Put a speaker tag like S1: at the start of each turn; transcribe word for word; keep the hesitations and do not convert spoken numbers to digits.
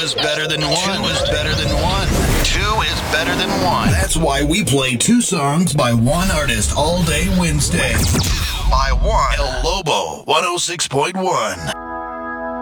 S1: is better than one. Two is better than one. Two is better than one.
S2: That's why we play two songs by one artist all day Wednesday.
S1: Two by one. El Lobo, one oh six point one.